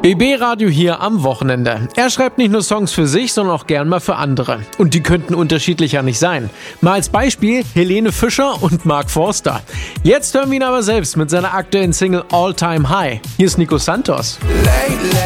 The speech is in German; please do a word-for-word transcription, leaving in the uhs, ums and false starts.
B B-Radio hier am Wochenende. Er schreibt nicht nur Songs für sich, sondern auch gern mal für andere. Und die könnten unterschiedlicher nicht sein. Mal als Beispiel Helene Fischer und Mark Forster. Jetzt hören wir ihn aber selbst mit seiner aktuellen Single All Time High. Hier ist Nico Santos.